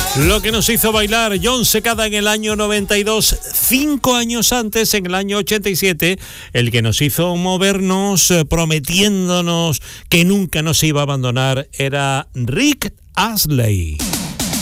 Lo que nos hizo bailar Jon Secada en el año 92, 5 años antes, en el año 87, el que nos hizo movernos prometiéndonos que nunca nos iba a abandonar era Rick Astley.